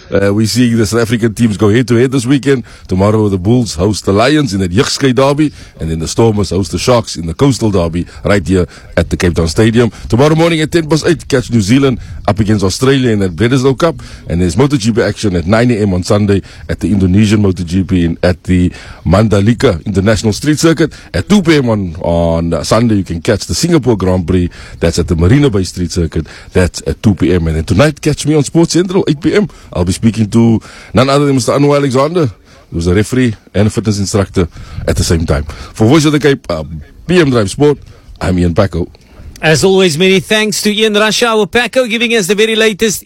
We're seeing the South African teams go head-to-head this weekend. Tomorrow, the Bulls host the Lions in the Jeugskei Derby, and then the Stormers host the Sharks in the Coastal Derby right here at the Cape Town Stadium. Tomorrow morning at 8:10, catch New Zealand up against Australia in that Bledisloe Cup, and there's MotoGP action at 9 a.m. on Sunday at the Indonesian MotoGP at the Mandalika International Street Circuit. At 2 p.m. on Sunday, you can catch the Singapore Grand Prix. That's at the Marina Bay Street Circuit. That's at 2 p.m. And then tonight, catch me on Sports Central, 8 p.m. I'll be speaking to none other than Mr. Anwar Alexander, who's a referee and a fitness instructor at the same time. For Voice of the Cape, PM Drive Sport, I'm Ian Packo. As always, many thanks to Ian Russia, our Packo, giving us the very latest.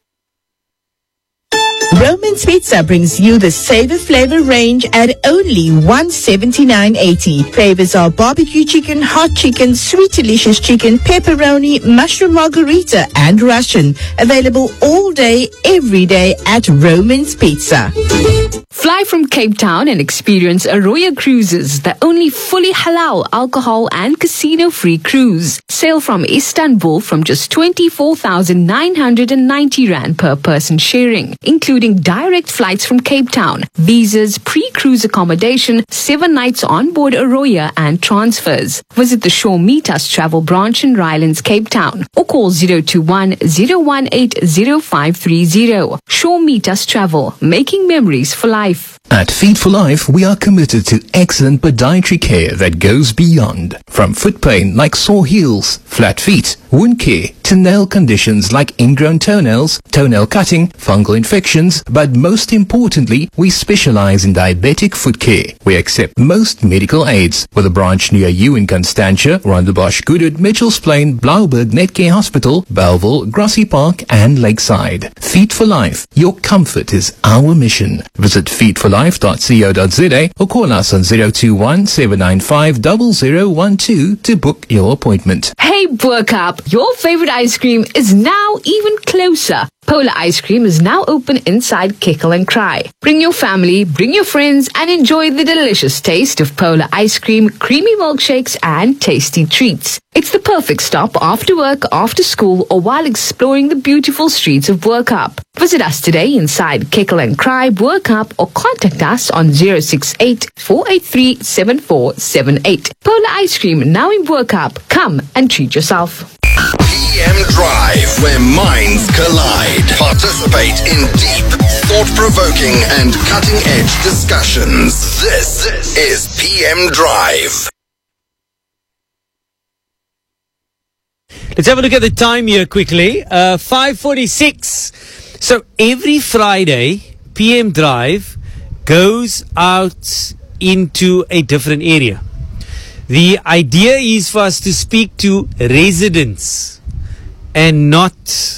Roman's Pizza brings you the Savor Flavor range at only $179.80. Flavors are barbecue chicken, hot chicken, sweet delicious chicken, pepperoni, mushroom margarita, and Russian. Available all day, every day at Roman's Pizza. Fly from Cape Town and experience Arroyo Cruises, the only fully halal, alcohol and casino-free cruise. Sail from Istanbul from just 24,990 Rand per person sharing, including direct flights from Cape Town, visas, pre-cruise accommodation, 7 nights on board Arroyo and transfers. Visit the Shaw Meet Us Travel branch in Rylands, Cape Town, or call 021-018-0530. Shaw Meet Us Travel, making memories for life. At Feed for Life, we are committed to excellent podiatry care that goes beyond. From foot pain like sore heels, flat feet, wound care, to nail conditions like ingrown toenails, toenail cutting, fungal infections, but most importantly, we specialize in diabetic foot care. We accept most medical aids, with a branch near you in Constantia, Rondebosch, Goodwood, Mitchells Plain, Blauberg, Netcare Hospital, Belleville, Grassy Park, and Lakeside. Feed for Life. Your comfort is our mission. Visit feedforlife.co.za or call us on 021-795-0012 to book your appointment. Hey, Burkup, your favorite ice cream is now even closer. Polar Ice Cream is now open inside Kickle and Cry. Bring your family, bring your friends, and enjoy the delicious taste of Polar Ice Cream, creamy milkshakes, and tasty treats. It's the perfect stop after work, after school, or while exploring the beautiful streets of Burkup. Visit us today inside Kickle and Cry, Burkup, or contact us on 068-483-7478. Polar Ice Cream now in Burkup. Come and treat yourself. PM Drive, where minds collide. Participate in deep, thought-provoking and cutting-edge discussions. This is PM Drive. Let's have a look at the time here quickly. 5:46. So every Friday, PM Drive goes out into a different area. The idea is for us to speak to residents and not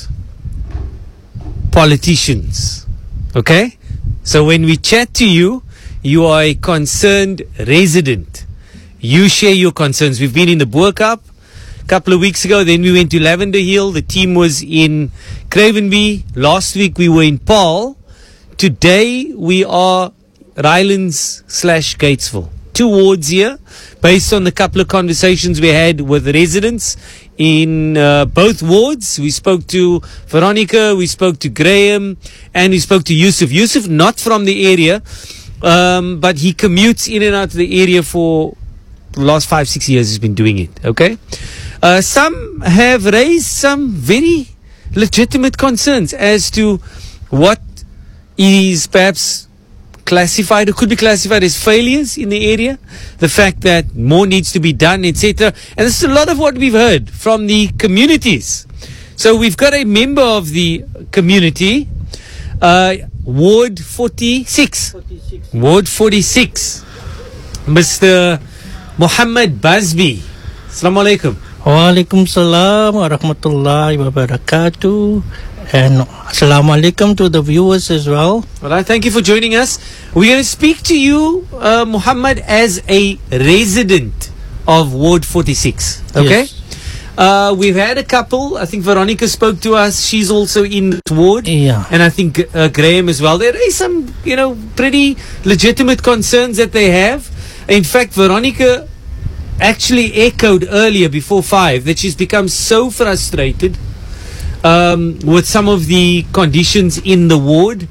politicians. Okay? So when we chat to you, you are a concerned resident. You share your concerns. We've been in the Burkup a couple of weeks ago. Then we went to Lavender Hill. The team was in Cravenby. Last week we were in Paarl. Today we are Rylands/Gatesville. 2 wards here, based on the couple of conversations we had with residents in both wards. We spoke to Veronica, we spoke to Graham, and we spoke to Yusuf. Yusuf, not from the area, but he commutes in and out of the area for the last 5-6 years. He's been doing it, okay? Some have raised some very legitimate concerns as to what is perhaps classified or could be classified as failures in the area, the fact that more needs to be done, etc. And this is a lot of what we've heard from the communities. So we've got a member of the community, Ward 46. Ward 46. Mr. Muhammad Bazbi. Assalamu alaikum. Wa alaikum salam wa rahmatullahi wa barakatuh. And assalamu alaikum to the viewers as well. Well, thank you for joining us. We're going to speak to you, Muhammad, as a resident of Ward 46. Okay? Yes. We've had a couple. I think Veronica spoke to us. She's also in the ward. Yeah. And I think Graham as well. There is some, pretty legitimate concerns that they have. In fact, Veronica actually echoed earlier before 5 that she's become so frustrated with some of the conditions in the ward